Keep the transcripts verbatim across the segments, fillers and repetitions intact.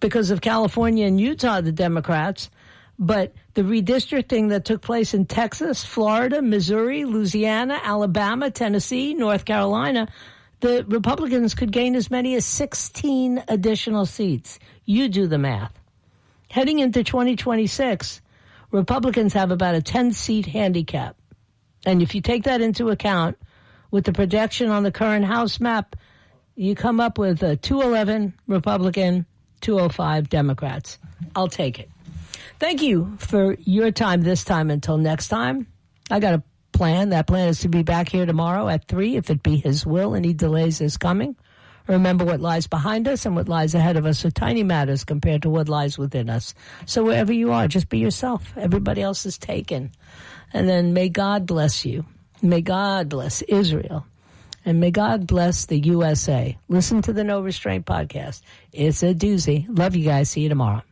because of California and Utah, the Democrats. But the redistricting that took place in Texas, Florida, Missouri, Louisiana, Alabama, Tennessee, North Carolina, the Republicans could gain as many as sixteen additional seats. You do the math. Heading into twenty twenty-six, Republicans have about a ten-seat handicap. And if you take that into account, with the projection on the current House map, you come up with a two eleven Republican, two oh five Democrats. I'll take it. Thank you for your time this time. Until next time, I got a plan. That plan is to be back here tomorrow at three, if it be his will, and he delays his coming. Remember, what lies behind us and what lies ahead of us are tiny matters compared to what lies within us. So wherever you are, just be yourself. Everybody else is taken. And then may God bless you. May God bless Israel. And may God bless the U S A. Listen to the No Restraint podcast. It's a doozy. Love you guys. See you tomorrow.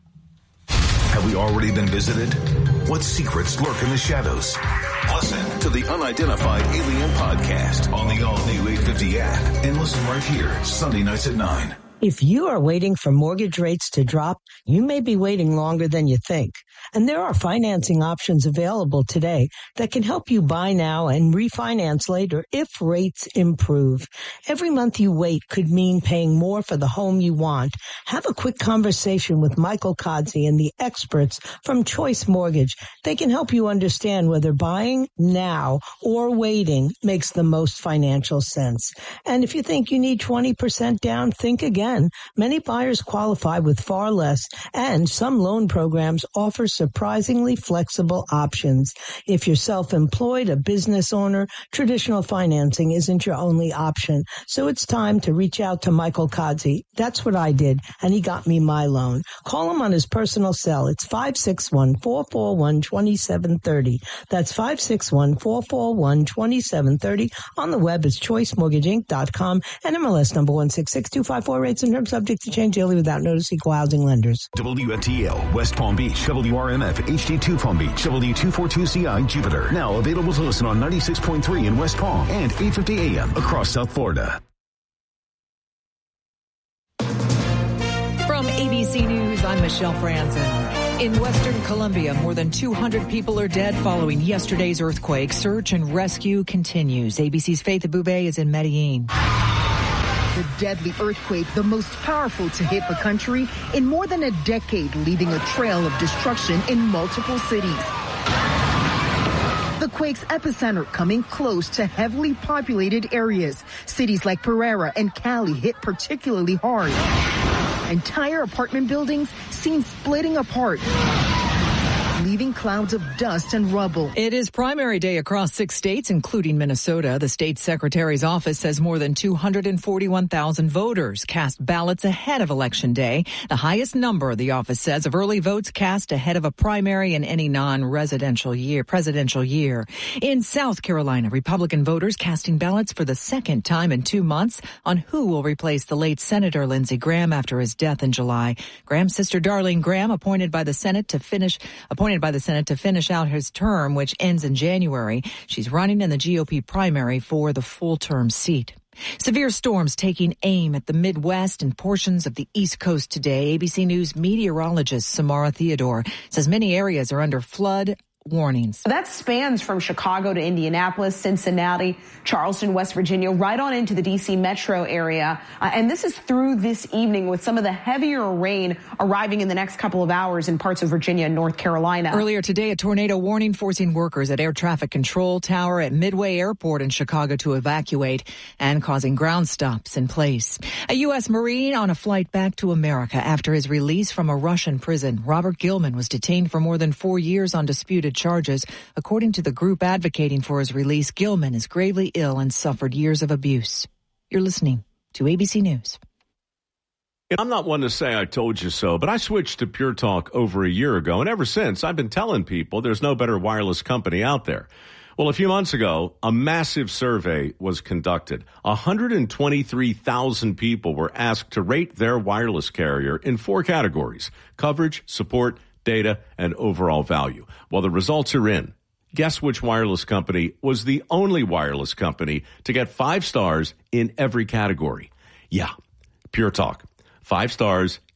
Have we already been visited? What secrets lurk in the shadows? Listen to the Unidentified Alien Podcast on the all-new eight fifty app and listen right here, Sunday nights at nine. If you are waiting for mortgage rates to drop, you may be waiting longer than you think. And there are financing options available today that can help you buy now and refinance later if rates improve. Every month you wait could mean paying more for the home you want. Have a quick conversation with Michael Kodzie and the experts from Choice Mortgage. They can help you understand whether buying now or waiting makes the most financial sense. And if you think you need twenty percent down, think again. Many buyers qualify with far less, and some loan programs offer surprisingly flexible options. If you're self-employed, a business owner, traditional financing isn't your only option. So it's time to reach out to Michael Kodzie. That's what I did, and he got me my loan. Call him on his personal cell. It's five six one, four four one, two seven three zero. That's five six one, four four one, two seven three zero. On the web, it's choice mortgage inc dot com and M L S number one six six two five four. Rates and terms subject to change daily without notice. Equal housing lenders. W F T L, West Palm Beach, W R M F, H D two Palm Beach, W two forty-two C I, Jupiter. Now available to listen on ninety-six point three in West Palm and eight fifty A M across South Florida. From A B C News, I'm Michelle Franzen. In Western Colombia, more than two hundred people are dead following yesterday's earthquake. Search and rescue continues. A B C's Faith Abube is in Medellin. The deadly earthquake, the most powerful to hit the country in more than a decade, leaving a trail of destruction in multiple cities. The quake's epicenter coming close to heavily populated areas. Cities like Pereira and Cali hit particularly hard. Entire apartment buildings seen splitting apart, leaving clouds of dust and rubble. It is primary day across six states, including Minnesota. The state secretary's office says more than two hundred forty-one thousand voters cast ballots ahead of Election Day, the highest number, the office says, of early votes cast ahead of a primary in any non-residential year, presidential year. In South Carolina, Republican voters casting ballots for the second time in two months on who will replace the late Senator Lindsey Graham after his death in July. Graham's sister, Darlene Graham, appointed by the Senate to finish, appointed by the Senate to finish out his term, which ends in January. She's running in the G O P primary for the full-term seat. Severe storms taking aim at the Midwest and portions of the East Coast today. A B C News meteorologist Samara Theodore says many areas are under flood warnings. That spans from Chicago to Indianapolis, Cincinnati, Charleston, West Virginia, right on into the D C metro area. Uh, and this is through this evening with some of the heavier rain arriving in the next couple of hours in parts of Virginia and North Carolina. Earlier today, a tornado warning forcing workers at Air Traffic Control Tower at Midway Airport in Chicago to evacuate and causing ground stops in place. A U S Marine on a flight back to America after his release from a Russian prison. Robert Gilman was detained for more than four years on disputed charges. According to the group advocating for his release, Gilman is gravely ill and suffered years of abuse. You're listening to A B C News. I'm not one to say I told you so, but I switched to Pure Talk over a year ago, and ever since I've been telling people there's no better wireless company out there. Well, a few months ago, a massive survey was conducted. one hundred twenty-three thousand people were asked to rate their wireless carrier in four categories: coverage, support, data, and overall value. Well, the results are in. Guess which wireless company was the only wireless company to get five stars in every category? Yeah, Pure Talk. Five stars